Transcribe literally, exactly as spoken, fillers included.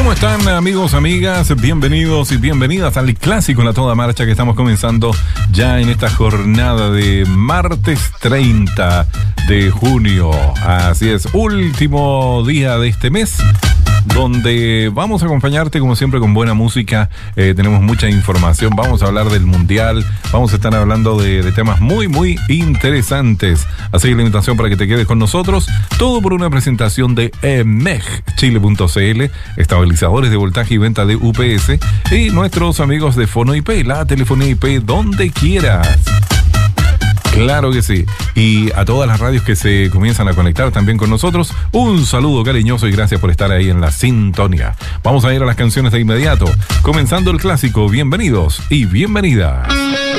¿Cómo están, amigos, amigas? Bienvenidos y bienvenidas al clásico en la toda marcha que estamos comenzando ya en esta jornada de martes treinta de junio. Así es, último día de este mes, donde vamos a acompañarte como siempre con buena música. Eh, tenemos mucha información, vamos a hablar del mundial, vamos a estar hablando de, de temas muy muy interesantes. Así que la invitación para que te quedes con nosotros, todo por una presentación de E M E G Chile punto C L, estabilizadores de voltaje y venta de U P S, y nuestros amigos de Fono I P, la telefonía I P donde quieras. Claro que sí. Y a todas las radios que se comienzan a conectar también con nosotros, un saludo cariñoso y gracias por estar ahí en la sintonía. Vamos a ir a las canciones de inmediato, comenzando el clásico. Bienvenidos y bienvenidas.